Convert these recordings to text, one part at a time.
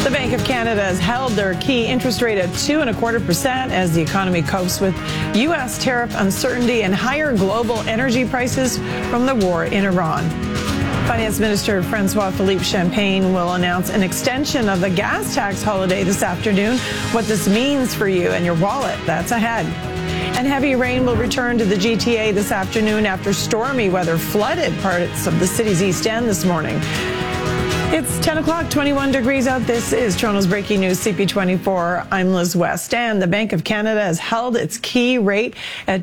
The Bank of Canada has held their key interest rate at 2.25% as the economy copes with U.S. tariff uncertainty and higher global energy prices from the war in Iran. Finance Minister Francois Philippe Champagne will announce an extension of the gas tax holiday this afternoon. What this means for you and your wallet, that's ahead. And heavy rain will return to the GTA this afternoon after stormy weather flooded parts of the city's East End this morning. It's 10 o'clock, 21 degrees out. This is Toronto's Breaking News, CP24. I'm Liz West. And the Bank of Canada has held its key rate at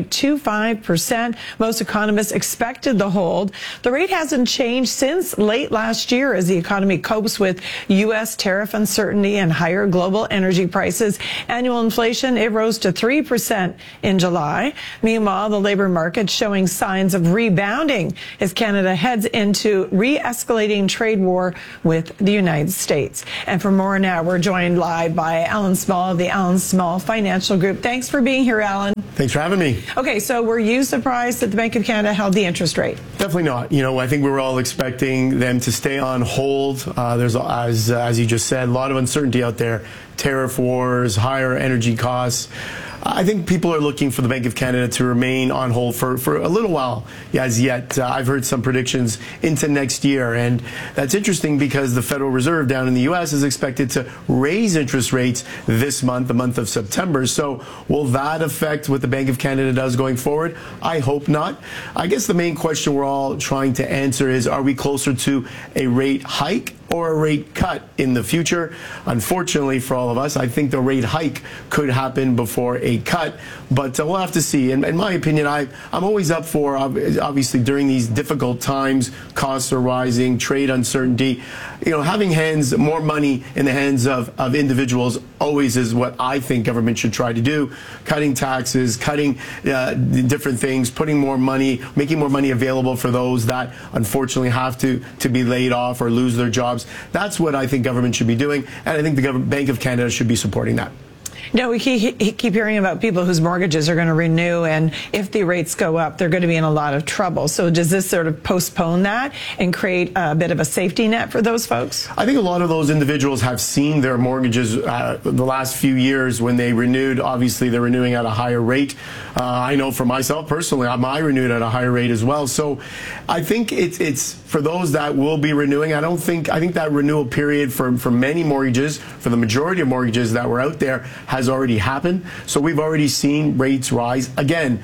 2.25%. Most economists expected the hold. The rate hasn't changed since late last year as the economy copes with U.S. tariff uncertainty and higher global energy prices. Annual inflation, it rose to 3% in July. Meanwhile, the labor market showing signs of rebounding as Canada heads into re-escalating trade war with the United States. And for more now, we're joined live by Alan Small of the Alan Small Financial Group. Thanks for being here, Alan. Thanks for having me. Okay, so were you surprised that the Bank of Canada held the interest rate? Definitely not. You know, I think we were all expecting them to stay on hold. There's, as you just said, a lot of uncertainty out there. Tariff wars, higher energy costs. I think people are looking for the Bank of Canada to remain on hold for a little while as yet. I've heard some predictions into next year, and that's interesting because the Federal Reserve down in the U.S. is expected to raise interest rates this month, the month of September. So will that affect what the Bank of Canada does going forward? I hope not. I guess the main question we're all trying to answer is, are we closer to a rate hike or a rate cut in the future? Unfortunately for all of us, I think the rate hike could happen before a cut, but we'll have to see. And in my opinion, I'm always up for, obviously during these difficult times, costs are rising, trade uncertainty, you know, having more money in the hands of individuals always is what I think government should try to do. Cutting taxes, cutting different things, putting more money, making more money available for those that unfortunately have to be laid off or lose their jobs. That's what I think government should be doing, and I think the Bank of Canada should be supporting that. No, we keep hearing about people whose mortgages are going to renew, and if the rates go up, they're going to be in a lot of trouble. So does this sort of postpone that and create a bit of a safety net for those folks? I think a lot of those individuals have seen their mortgages the last few years when they renewed. Obviously, they're renewing at a higher rate. I know for myself personally, I renewed at a higher rate as well. So I think it's for those that will be renewing. I think that renewal period for many mortgages, for the majority of mortgages that were out there, has already happened. So we've already seen rates rise again.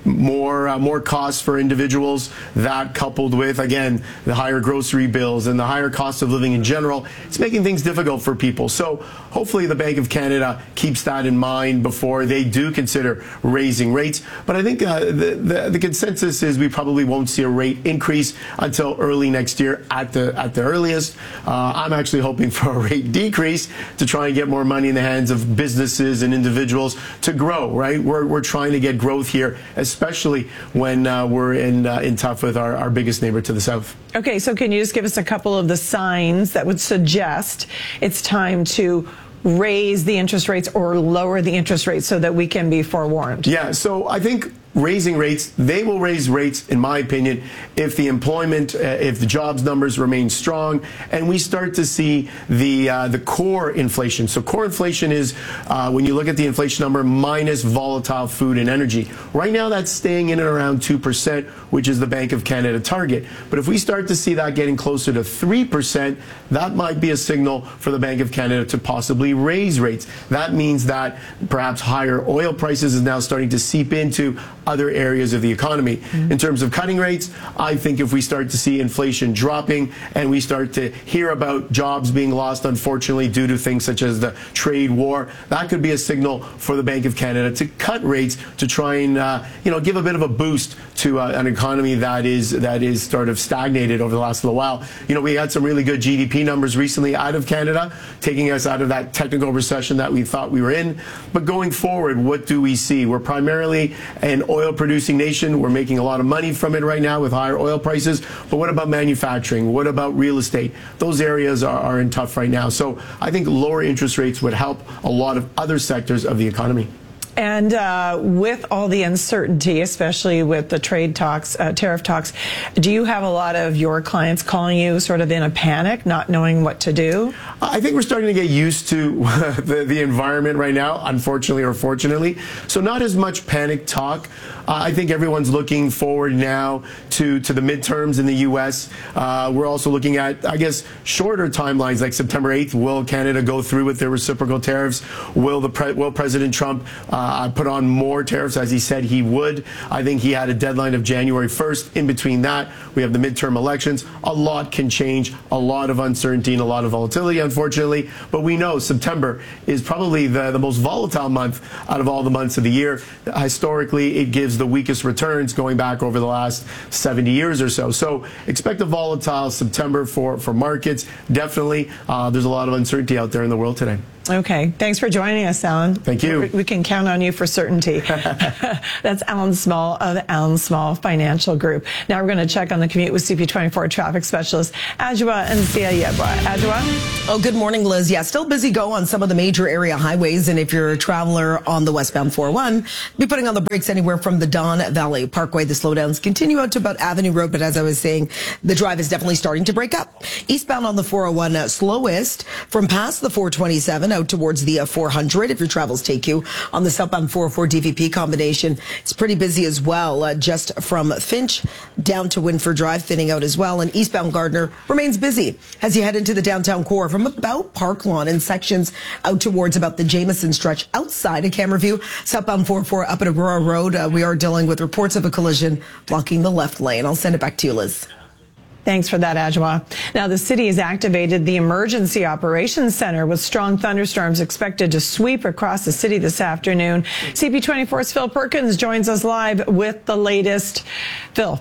More costs for individuals, that coupled with, again, the higher grocery bills and the higher cost of living in general, it's making things difficult for people. So hopefully the Bank of Canada keeps that in mind before they do consider raising rates. But I think the consensus is we probably won't see a rate increase until early next year at the earliest. I'm actually hoping for a rate decrease to try and get more money in the hands of businesses and individuals to grow, right? We're trying to get growth here, especially when we're in tough with our biggest neighbor to the south. Okay, so can you just give us a couple of the signs that would suggest it's time to raise the interest rates or lower the interest rates so that we can be forewarned? Yeah, so I think raising rates, they will raise rates, in my opinion, if the employment, if the jobs numbers remain strong, and we start to see the core inflation. So core inflation is when you look at the inflation number minus volatile food and energy. Right now, that's staying in and around 2%, which is the Bank of Canada target. But if we start to see that getting closer to 3%, that might be a signal for the Bank of Canada to possibly raise rates. That means that perhaps higher oil prices is now starting to seep into other areas of the economy. In terms of cutting rates, I think if we start to see inflation dropping and we start to hear about jobs being lost, unfortunately, due to things such as the trade war, that could be a signal for the Bank of Canada to cut rates to try and give a bit of a boost to an economy that is sort of stagnated over the last little while. You know, we had some really good GDP numbers recently out of Canada, taking us out of that technical recession that we thought we were in. But going forward, what do we see? We're primarily an oil-producing nation. We're making a lot of money from it right now with higher oil prices. But what about manufacturing? What about real estate? Those areas are in tough right now. So I think lower interest rates would help a lot of other sectors of the economy. And with all the uncertainty, especially with the trade talks, tariff talks, do you have a lot of your clients calling you sort of in a panic, not knowing what to do? I think we're starting to get used to the environment right now, unfortunately or fortunately. So not as much panic talk. I think everyone's looking forward now to the midterms in the U.S. We're also looking at, I guess, shorter timelines like September 8th. Will Canada go through with their reciprocal tariffs? Will President Trump put on more tariffs as he said he would? I think he had a deadline of January 1st. In between that, we have the midterm elections. A lot can change, a lot of uncertainty and a lot of volatility, unfortunately. But we know September is probably the most volatile month out of all the months of the year. Historically, it gives the weakest returns going back over the last 70 years or so. So expect a volatile September for markets. Definitely, there's a lot of uncertainty out there in the world today. Okay. Thanks for joining us, Alan. Thank you. We can count on you for certainty. That's Alan Small of Alan Small Financial Group. Now we're going to check on the commute with CP24 traffic specialist Adjoa Nsia-Yeboah. Adjoa? Oh, good morning, Liz. Yeah, still busy go on some of the major area highways. And if you're a traveler on the westbound 401, be putting on the brakes anywhere from the Don Valley Parkway. The slowdowns continue out to about Avenue Road. But as I was saying, the drive is definitely starting to break up. Eastbound on the 401, slowest from past the 427 out towards the 400 if your travels take you. On the southbound 404 DVP combination, it's pretty busy as well, just from Finch down to Winford Drive, thinning out as well. And eastbound Gardner remains busy as you head into the downtown core from about Park Lawn in sections out towards about the Jameson stretch outside of Camberview. Southbound 404 up at Aurora Road, we are dealing with reports of a collision blocking the left lane. I'll send it back to you, Liz. Thanks for that, Adjoa. Now, the city has activated the Emergency Operations Center with strong thunderstorms expected to sweep across the city this afternoon. CP24's Phil Perkins joins us live with the latest. Phil.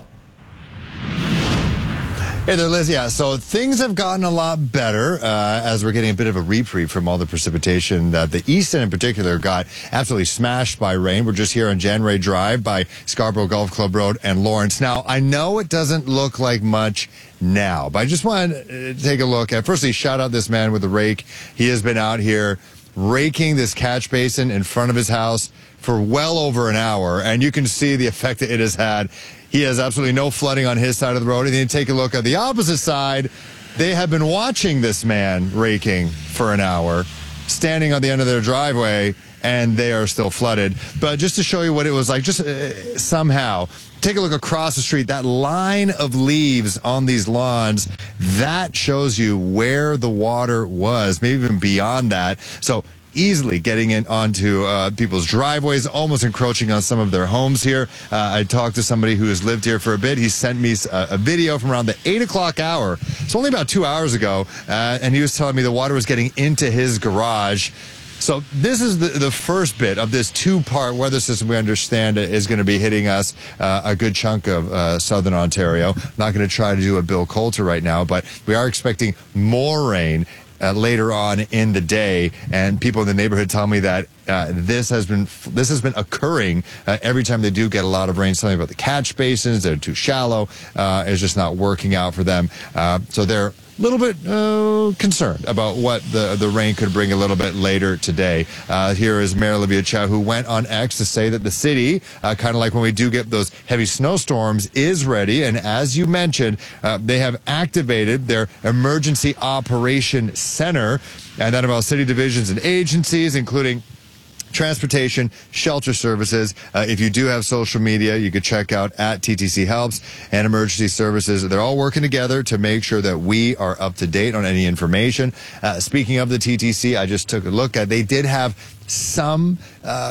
Hey there, Liz. Yeah, so things have gotten a lot better as we're getting a bit of a reprieve from all the precipitation that the east end in particular got absolutely smashed by rain. We're just here on January Drive by Scarborough Golf Club Road and Lawrence. Now, I know it doesn't look like much now, but I just want to take a look at, firstly, shout out this man with the rake. He has been out here raking this catch basin in front of his house for well over an hour, and you can see the effect that it has had. He has absolutely no flooding on his side of the road. And then you take a look at the opposite side. They have been watching this man raking for an hour, standing on the end of their driveway, and they are still flooded. But just to show you what it was like, just somehow, take a look across the street. That line of leaves on these lawns, that shows you where the water was, maybe even beyond that. So easily getting in onto people's driveways, almost encroaching on some of their homes here. I talked to somebody who has lived here for a bit. He sent me a video from around the 8 o'clock hour. It's only about 2 hours ago, and he was telling me the water was getting into his garage. So this is the first bit of this two-part weather system we understand is going to be hitting us a good chunk of southern Ontario. Not going to try to do a Bill Coulter right now, but we are expecting more rain later on in the day, and people in the neighborhood tell me that this has been occurring every time they do get a lot of rain. Something about the catch basins, they're too shallow, it's just not working out for them. So they're a little bit concerned about what the rain could bring a little bit later today. Here is Mayor Olivia Chow, who went on X to say that the city, kind of like when we do get those heavy snowstorms, is ready. And as you mentioned, they have activated their Emergency Operation Center, and that involves city divisions and agencies, including transportation, shelter services. If you do have social media, you could check out at TTC Helps and Emergency Services. They're all working together to make sure that we are up to date on any information. Speaking of the TTC, I just took a look at, they did have some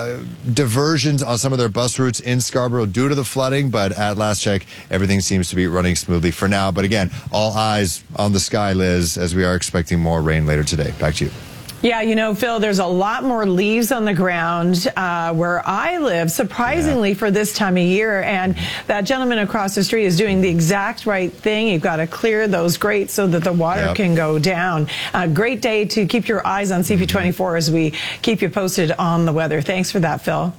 diversions on some of their bus routes in Scarborough due to the flooding, but at last check, everything seems to be running smoothly for now. But again, all eyes on the sky, Liz, as we are expecting more rain later today. Back to you. Yeah, you know, Phil, there's a lot more leaves on the ground where I live, surprisingly, for this time of year. And that gentleman across the street is doing the exact right thing. You've got to clear those grates so that the water can go down. Great day to keep your eyes on CP24 as we keep you posted on the weather. Thanks for that, Phil.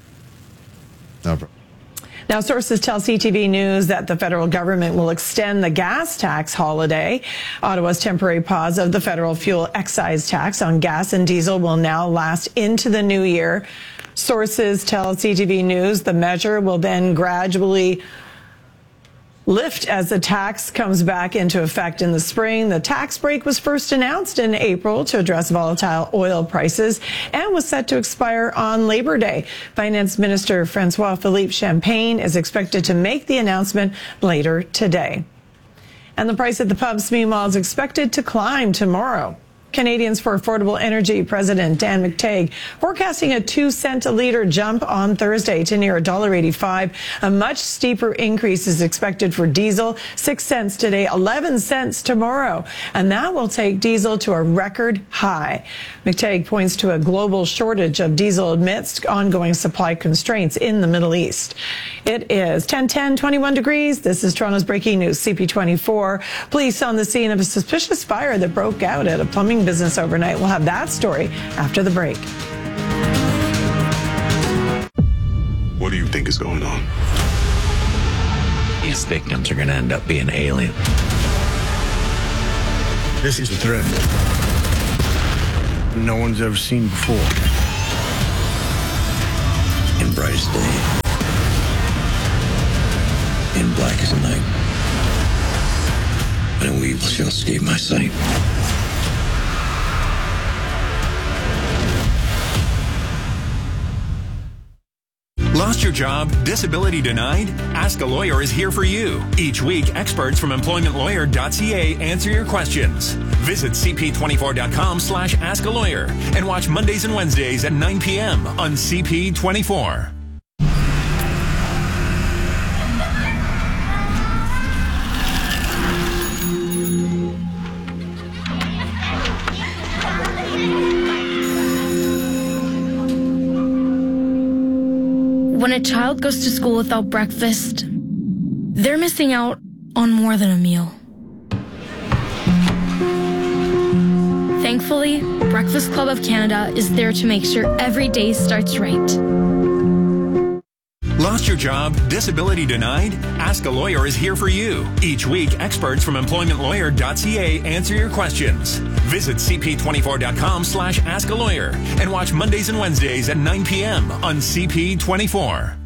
No problem. Now, sources tell CTV News that the federal government will extend the gas tax holiday. Ottawa's temporary pause of the federal fuel excise tax on gas and diesel will now last into the new year. Sources tell CTV News the measure will then gradually lift as the tax comes back into effect in the spring. The tax break was first announced in April to address volatile oil prices and was set to expire on Labor Day. Finance Minister François-Philippe Champagne is expected to make the announcement later today. And the price at the pumps, meanwhile, is expected to climb tomorrow. Canadians for Affordable Energy President Dan McTeague forecasting a 2-cent a liter jump on Thursday to near $1.85. A much steeper increase is expected for diesel, 6 cents today, 11 cents tomorrow, and that will take diesel to a record high. McTeague points to a global shortage of diesel amidst ongoing supply constraints in the Middle East. It is 10:10, 21 degrees. This is Toronto's breaking news, CP24. Police on the scene of a suspicious fire that broke out at a plumbing business overnight. We'll have that story after the break. What do you think is going on? These victims are going to end up being alien. This is a threat no one's ever seen before. In bright as day, in black as night, and we shall escape my sight. Lost your job? Disability denied? Ask a Lawyer is here for you. Each week, experts from employmentlawyer.ca answer your questions. Visit cp24.com/askalawyer and watch Mondays and Wednesdays at 9 p.m. on CP24. When a child goes to school without breakfast, they're missing out on more than a meal. Thankfully, Breakfast Club of Canada is there to make sure every day starts right. Lost your job? Disability denied? Ask a Lawyer is here for you. Each week, experts from employmentlawyer.ca answer your questions. Visit cp24.com/askalawyer and watch Mondays and Wednesdays at 9 p.m. on CP24.